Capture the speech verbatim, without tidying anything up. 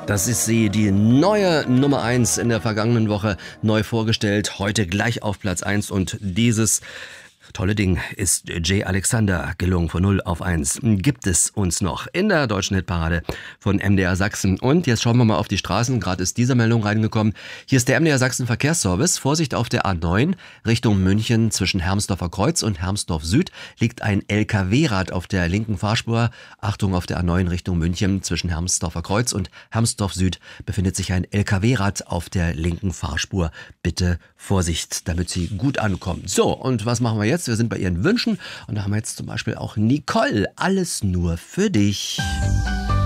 Das ist sie, die neue Nummer eins in der vergangenen Woche, neu vorgestellt, heute gleich auf Platz eins und dieses tolle Ding ist Jay Alexander gelungen. Von null auf eins gibt es uns noch in der deutschen Hitparade von M D R Sachsen. Und jetzt schauen wir mal auf die Straßen. Gerade ist diese Meldung reingekommen. Hier ist der M D R Sachsen Verkehrsservice. Vorsicht auf der A neun Richtung München zwischen Hermsdorfer Kreuz und Hermsdorf Süd liegt ein L K W-Rad auf der linken Fahrspur. Achtung, auf der A neun Richtung München zwischen Hermsdorfer Kreuz und Hermsdorf Süd befindet sich ein L K W-Rad auf der linken Fahrspur. Bitte Vorsicht, damit Sie gut ankommen. So, und was machen wir jetzt? Wir sind bei Ihren Wünschen und da haben wir jetzt zum Beispiel auch Nicole. Alles nur für dich.